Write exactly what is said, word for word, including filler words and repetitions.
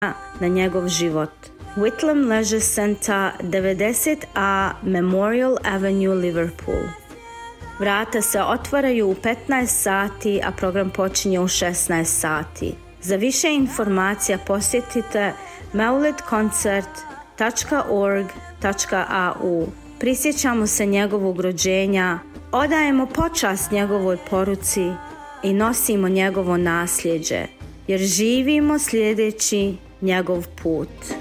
na njegov život. Whitlam Leisure Center devedeset A Memorial Avenue, Liverpool. Vrata se otvaraju u petnaest sati, a program počinje u šesnaest sati. Za više informacija posjetite maulid koncert tačka org tačka a u. Prisjećamo se njegovog rođenja, odajemo počast njegovoj poruci i nosimo njegovo nasljeđe, jer živimo slijedeći njegov put.